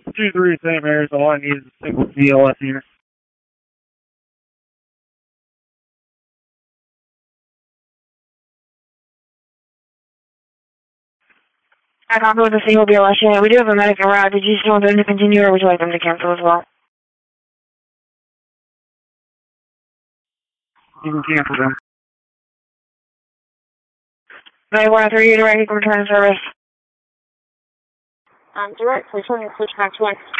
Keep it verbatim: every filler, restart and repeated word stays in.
two three Saint Mary's, all I need is a single B L S unit. I copy with a single B L S unit. We do have a medic arrived. Did you still want them to continue, or would you like them to cancel as well? You can cancel them. nine one three, direct return service. Um, direct, please switch back to one.